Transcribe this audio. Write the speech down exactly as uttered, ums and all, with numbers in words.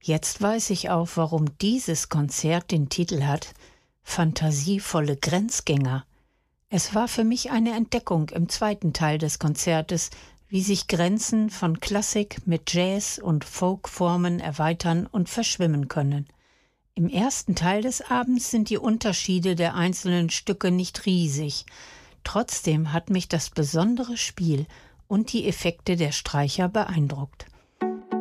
Jetzt weiß ich auch, warum dieses Konzert den Titel hat »Fantasievolle Grenzgänger«. Es war für mich eine Entdeckung im zweiten Teil des Konzertes, wie sich Grenzen von Klassik mit Jazz und Folkformen erweitern und verschwimmen können. Im ersten Teil des Abends sind die Unterschiede der einzelnen Stücke nicht riesig. Trotzdem hat mich das besondere Spiel und die Effekte der Streicher beeindruckt.